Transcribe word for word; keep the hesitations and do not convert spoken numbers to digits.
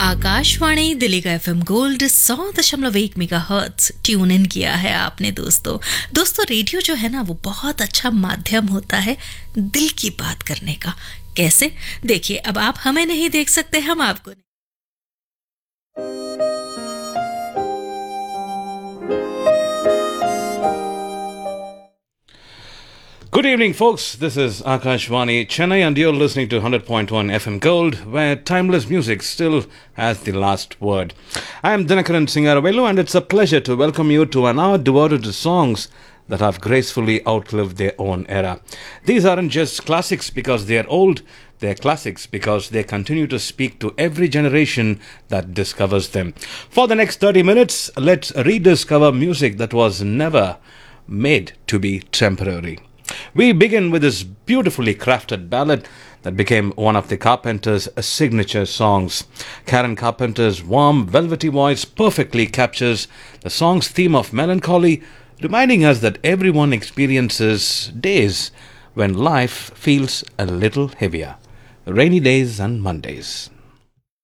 आकाशवाणी दिल्ली का FM gold सौ दशमलव एक मेगा हर्ट्ज ट्यून इन किया है आपने दोस्तों दोस्तों रेडियो जो है ना वो बहुत अच्छा माध्यम होता है दिल की बात करने का। कैसे? देखिए, अब आप हमें नहीं देख सकते, हम आपको नहीं। Good evening, folks. This is Akashvani Chennai, and you're listening to one hundred point one F M Gold, where timeless music still has the last word. I am Dinakaran Singaravelu, and it's a pleasure to welcome you to an hour devoted to songs that have gracefully outlived their own era. These aren't just classics because they are old, they're classics because they continue to speak to every generation that discovers them. For the next thirty minutes, let's rediscover music that was never made to be temporary. We begin with this beautifully crafted ballad that became one of the Carpenters' signature songs. Karen Carpenter's warm, velvety voice perfectly captures the song's theme of melancholy, reminding us that everyone experiences days when life feels a little heavier. Rainy days and Mondays.